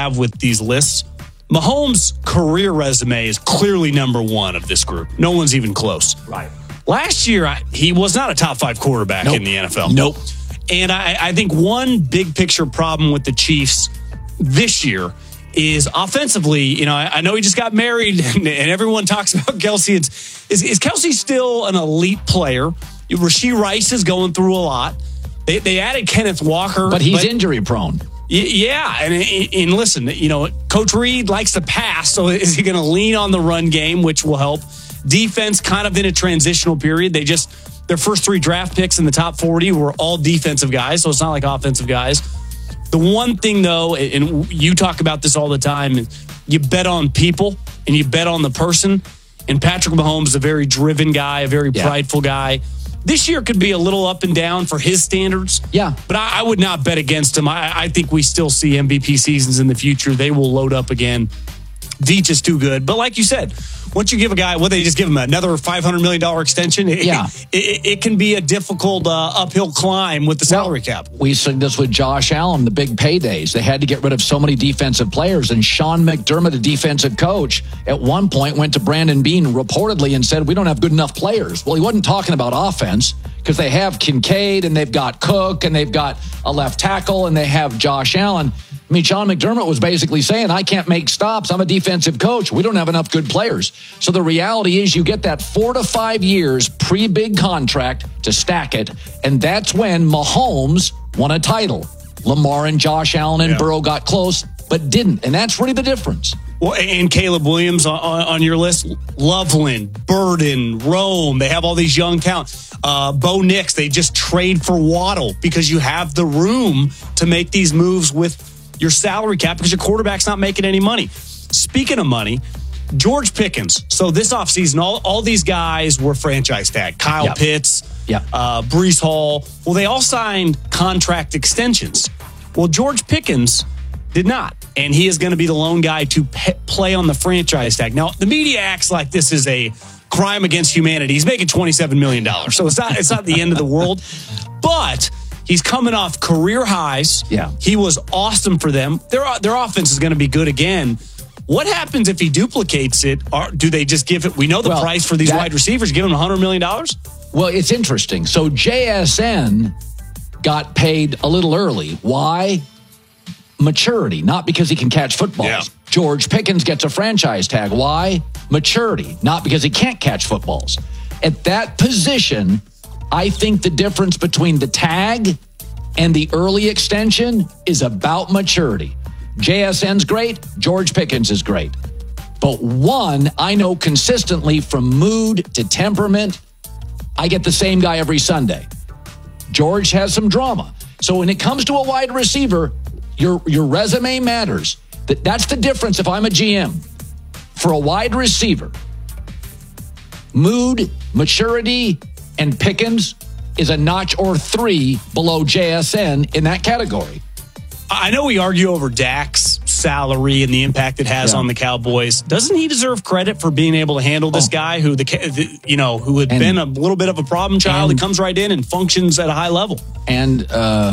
have with these lists, Mahomes' career resume is clearly number one of this group. No one's even close. Right. Last year, he was not a top 5 quarterback in the NFL. Nope. And I think one big picture problem with the Chiefs this year is offensively. I know he just got married and everyone talks about Kelce. Is Kelce still an elite player? Rashee Rice is going through a lot. They added Kenneth Walker. But he's injury prone. Yeah, and listen, Coach Reed likes to pass, so is he going to lean on the run game, which will help? Defense kind of in a transitional period. Their first 3 draft picks in the top 40 were all defensive guys, so it's not like offensive guys. The one thing, though, and you talk about this all the time, you bet on people and you bet on the person. And Patrick Mahomes is a very driven guy, a very prideful guy. This year could be a little up and down for his standards. Yeah. But I would not bet against him. I think we still see MVP seasons in the future. They will load up again. Veach is too good. But like you said, once you give a guy, they just give him another $500 million extension, it can be a difficult uphill climb with the salary cap. We said this with Josh Allen, the big paydays. They had to get rid of so many defensive players. And Sean McDermott, the defensive coach, at one point went to Brandon Beane reportedly and said, we don't have good enough players. Well, he wasn't talking about offense because they have Kincaid and they've got Cook and they've got a left tackle and they have Josh Allen. I mean, Sean McDermott was basically saying, I can't make stops. I'm a defensive coach. We don't have enough good players. So the reality is you get that 4 to 5 years pre-big contract to stack it. And that's when Mahomes won a title. Lamar and Josh Allen and Burrow got close, but didn't. And that's really the difference. Well, and Caleb Williams on your list, Loveland, Burden, Rome. They have all these young talent. Bo Nix, they just trade for Waddle because you have the room to make these moves with your salary cap because your quarterback's not making any money. Speaking of money, George Pickens. So this offseason, all these guys were franchise tag. Kyle Pitts, Breece Hall. Well, they all signed contract extensions. Well, George Pickens did not. And he is going to be the lone guy to play on the franchise tag. Now, the media acts like this is a crime against humanity. He's making $27 million. So it's not the end of the world. But he's coming off career highs. Yeah. He was awesome for them. Their offense is going to be good again. What happens if he duplicates it? Or do they just give it? We know the price for these wide receivers. Give them $100 million? Well, it's interesting. So JSN got paid a little early. Why? Maturity, not because he can catch footballs. Yeah. George Pickens gets a franchise tag. Why? Maturity, not because he can't catch footballs. At that position, I think the difference between the tag and the early extension is about maturity. JSN's great. George Pickens is great. But one, I know consistently from mood to temperament, I get the same guy every Sunday. George has some drama. So when it comes to a wide receiver, your resume matters. That's the difference if I'm a GM. For a wide receiver, mood, maturity, and Pickens is a notch or 3 below JSN in that category. I know we argue over Dak's salary and the impact it has on the Cowboys. Doesn't he deserve credit for being able to handle this guy who who had been a little bit of a problem child? He comes right in and functions at a high level. And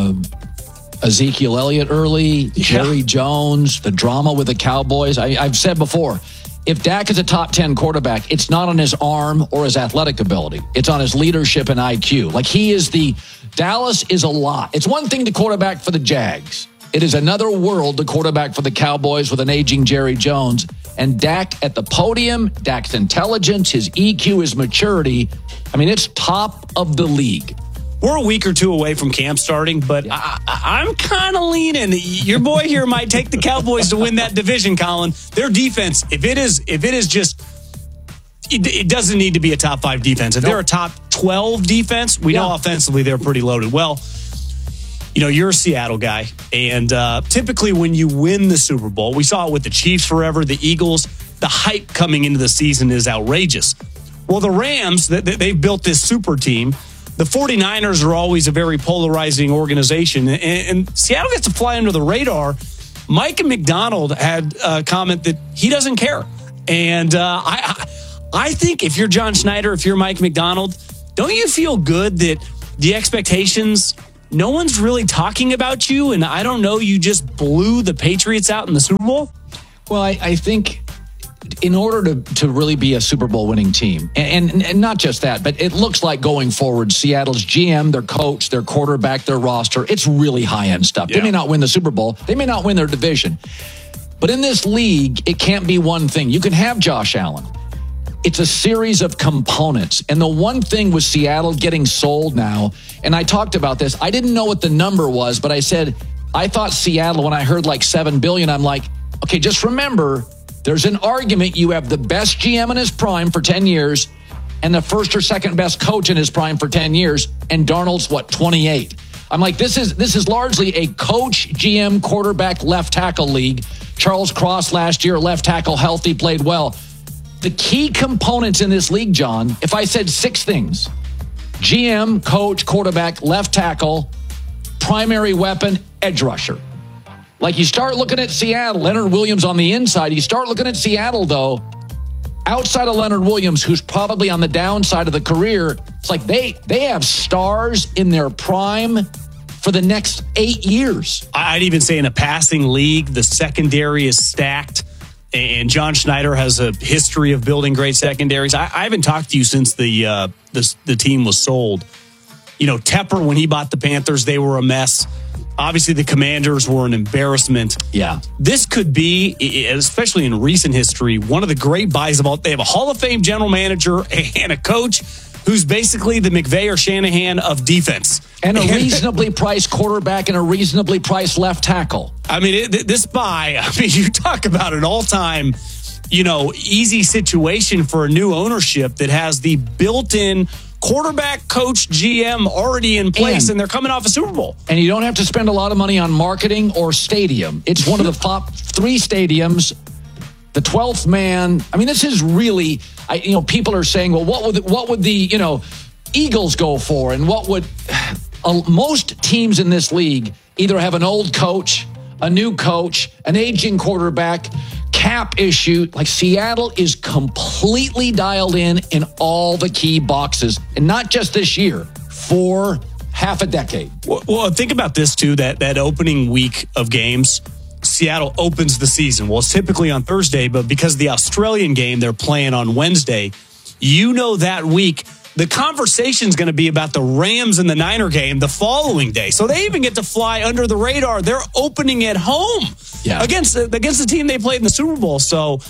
Ezekiel Elliott early, Jerry Jones, the drama with the Cowboys. I've said before, if Dak is a top 10 quarterback, it's not on his arm or his athletic ability. It's on his leadership and IQ. Dallas is a lot. It's one thing to quarterback for the Jags. It is another world to quarterback for the Cowboys with an aging Jerry Jones. And Dak at the podium, Dak's intelligence, his EQ, his maturity, it's top of the league. We're a week or two away from camp starting, but I'm kind of leaning. Your boy here might take the Cowboys to win that division, Colin. Their defense, if it is just, it doesn't need to be a top 5 defense. If they're a top 12 defense, we know offensively they're pretty loaded. Well, you're a Seattle guy, and typically when you win the Super Bowl, we saw it with the Chiefs forever, the Eagles, the hype coming into the season is outrageous. Well, the Rams, they've built this super team. The 49ers are always a very polarizing organization, and Seattle gets to fly under the radar. Mike McDonald had a comment that he doesn't care. And I think if you're John Schneider, if you're Mike McDonald, don't you feel good that the expectations no one's really talking about you, and I don't know, you just blew the Patriots out in the Super Bowl? Well, I think in order to really be a Super Bowl winning team, and not just that, but it looks like going forward, Seattle's GM, their coach, their quarterback, their roster, it's really high-end stuff. Yeah. They may not win the Super Bowl. They may not win their division. But in this league, it can't be one thing. You can have Josh Allen. It's a series of components. And the one thing with Seattle getting sold now, and I talked about this, I didn't know what the number was, but I said, I thought Seattle, when I heard like $7 billion, I'm like, okay, just remember, there's an argument you have the best GM in his prime for 10 years and the first or second best coach in his prime for 10 years, and Darnold's, 28? I'm like, this is largely a coach, GM, quarterback, left tackle league. Charles Cross last year, left tackle, healthy, played well. The key components in this league, John, if I said 6 things, GM, coach, quarterback, left tackle, primary weapon, edge rusher. Like, you start looking at Seattle, Leonard Williams on the inside. You start looking at Seattle, though, outside of Leonard Williams, who's probably on the downside of the career, it's like they have stars in their prime for the next 8 years. I'd even say in a passing league, the secondary is stacked. And John Schneider has a history of building great secondaries. I haven't talked to you since the team was sold. You know, Tepper, when he bought the Panthers, they were a mess. Obviously, the Commanders were an embarrassment. Yeah. This could be, especially in recent history, one of the great buys of all. They have a Hall of Fame general manager and a coach who's basically the McVay or Shanahan of defense. And a reasonably priced quarterback and a reasonably priced left tackle. I mean, this buy, you talk about an all-time, easy situation for a new ownership that has the built-in quarterback, coach, GM already in place, and they're coming off a Super Bowl. And you don't have to spend a lot of money on marketing or stadium. It's one of the top 3 stadiums. The 12th man. I mean, this is really, people are saying, well, what would the Eagles go for? And what would most teams in this league either have an old coach, a new coach, an aging quarterback, cap issue. Like, Seattle is completely dialed in all the key boxes, and not just this year, for half a decade. Well, think about this too, that opening week of games. Seattle opens the season. Well, it's typically on Thursday, but because of the Australian game, they're playing on Wednesday. That week, the conversation's going to be about the Rams and the Niner game the following day. So they even get to fly under the radar. They're opening at home against the team they played in the Super Bowl. So,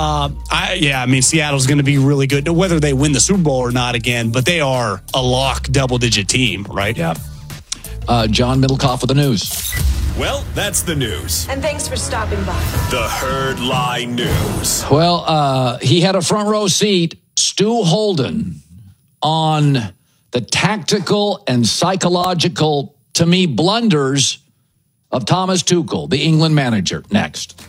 Seattle's going to be really good, whether they win the Super Bowl or not again, but they are a lock double-digit team, right? Yeah. John Middlecoff with the news. Well, that's the news. And thanks for stopping by. The Herd Lie News. Well, he had a front row seat, Stu Holden, on the tactical and psychological, to me, blunders of Thomas Tuchel, the England manager. Next.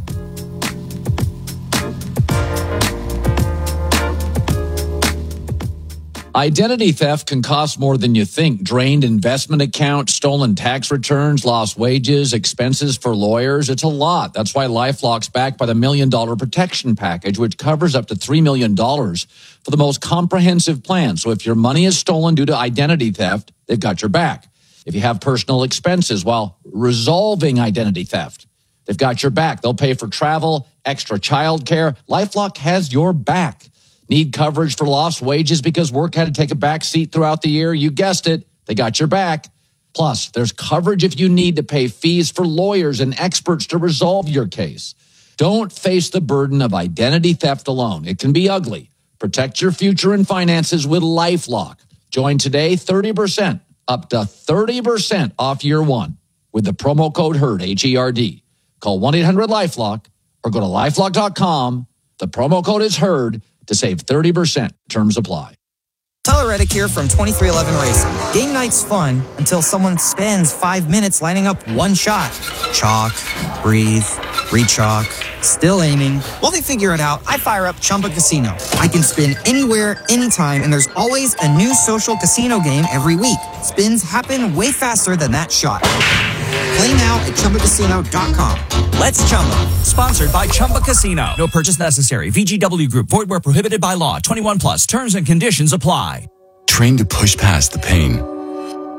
Identity theft can cost more than you think. Drained investment accounts, stolen tax returns, lost wages, expenses for lawyers. It's a lot. That's why LifeLock's backed by the $1 Million Protection Package, which covers up to $3 million for the most comprehensive plan. So if your money is stolen due to identity theft, they've got your back. If you have personal expenses while resolving identity theft, they've got your back. They'll pay for travel, extra childcare. LifeLock has your back. Need coverage for lost wages because work had to take a back seat throughout the year? You guessed it. They got your back. Plus, there's coverage if you need to pay fees for lawyers and experts to resolve your case. Don't face the burden of identity theft alone. It can be ugly. Protect your future and finances with LifeLock. Join today, 30%, up to 30% off year one with the promo code HERD, H-E-R-D. Call 1-800-LifeLock or go to LifeLock.com. The promo code is HERD to save 30%. Terms apply. Tyler Reddick here from 2311 Racing. Game night's fun until someone spends 5 minutes lining up one shot. Chalk, breathe, re-chalk, still aiming. While they figure it out, I fire up Chumba Casino. I can spin anywhere, anytime, and there's always a new social casino game every week. Spins happen way faster than that shot. Play now at ChumbaCasino.com. Let's Chumba. Sponsored by Chumba Casino. No purchase necessary. VGW Group. Void where prohibited by law. 21 plus. Terms and conditions apply. Trained to push past the pain.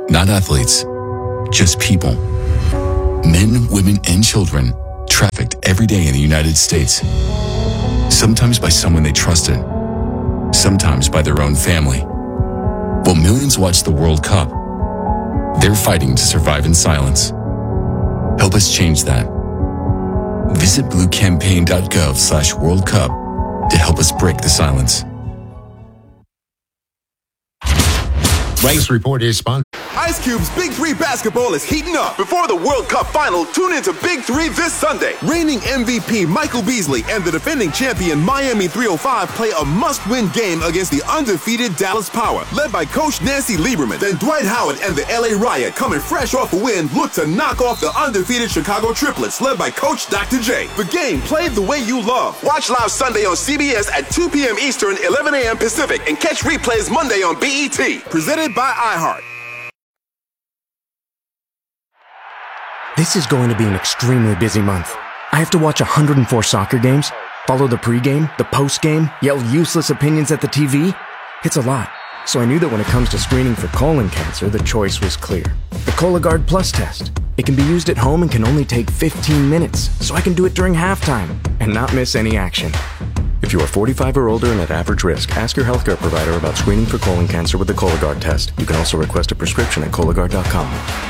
Not athletes, just people. Men, women, and children trafficked every day in the United States. Sometimes by someone they trusted, sometimes by their own family. While millions watch the World Cup, they're fighting to survive in silence. Help us change that. Visit bluecampaign.gov/World Cup to help us break the silence. This report is sponsored. Ice Cube's Big 3 basketball is heating up. Before the World Cup final, tune into Big 3 this Sunday. Reigning MVP Michael Beasley and the defending champion Miami 305 play a must-win game against the undefeated Dallas Power, led by Coach Nancy Lieberman. Then Dwight Howard and the LA Riot, coming fresh off a win, look to knock off the undefeated Chicago Triplets, led by Coach Dr. J. The game played the way you love. Watch live Sunday on CBS at 2 p.m. Eastern, 11 a.m. Pacific, and catch replays Monday on BET. Presented by iHeart. This is going to be an extremely busy month. I have to watch 104 soccer games, follow the pregame, the postgame, yell useless opinions at the TV. It's a lot. So I knew that when it comes to screening for colon cancer, the choice was clear. The Cologuard Plus test. It can be used at home and can only take 15 minutes, so I can do it during halftime and not miss any action. If you are 45 or older and at average risk, ask your healthcare provider about screening for colon cancer with the Cologuard test. You can also request a prescription at Cologuard.com.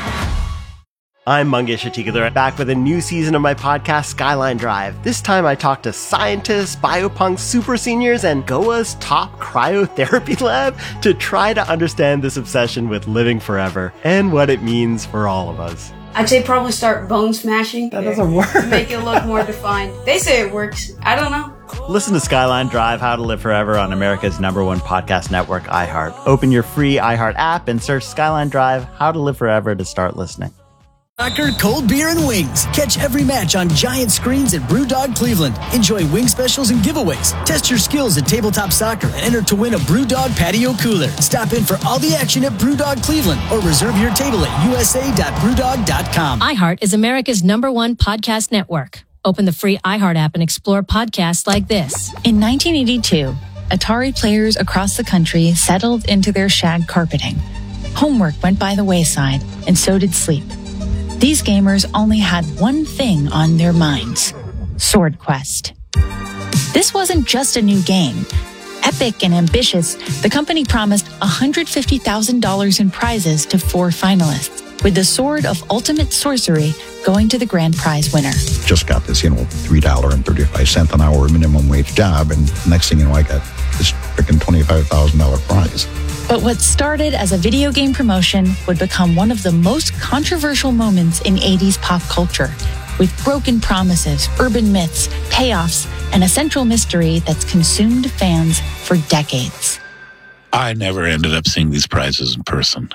I'm Mangesh Atikadar, back with a new season of my podcast, Skyline Drive. This time I talk to scientists, biopunks, super seniors, and Goa's top cryotherapy lab to try to understand this obsession with living forever and what it means for all of us. I'd say probably start bone smashing. That doesn't work. To make it look more defined. They say it works. I don't know. Listen to Skyline Drive, How to Live Forever on America's #1 podcast network, iHeart. Open your free iHeart app and search Skyline Drive, How to Live Forever to start listening. Soccer, cold beer, and wings. Catch every match on giant screens at BrewDog Cleveland. Enjoy wing specials and giveaways. Test your skills at tabletop soccer and enter to win a BrewDog patio cooler. Stop in for all the action at BrewDog Cleveland or reserve your table at usa.brewdog.com. iHeart is America's #1 podcast network. Open the free iHeart app and explore podcasts like this. In 1982, Atari players across the country settled into their shag carpeting. Homework went by the wayside, and so did sleep. These gamers only had one thing on their minds: Sword Quest. This wasn't just a new game. Epic and ambitious, the company promised $150,000 in prizes to 4 finalists, with the Sword of Ultimate Sorcery going to the grand prize winner. Just got this, $3.35 an hour minimum wage job, and next thing you know, I got this freaking $25,000 prize. But what started as a video game promotion would become one of the most controversial moments in 80s pop culture, with broken promises, urban myths, payoffs, and a central mystery that's consumed fans for decades. I never ended up seeing these prizes in person.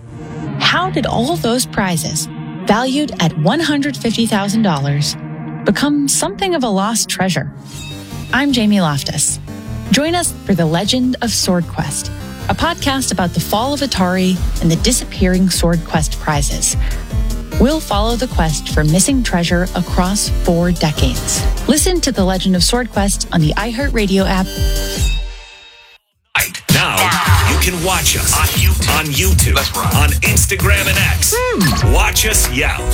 How did all those prizes, valued at $150,000, become something of a lost treasure? I'm Jamie Loftus. Join us for The Legend of Sword Quest, a podcast about the fall of Atari and the disappearing Sword Quest prizes. We'll follow the quest for missing treasure across 4 decades. Listen to The Legend of Sword Quest on the iHeartRadio app. Now, you can watch us on YouTube, on Instagram and X. Watch us yell.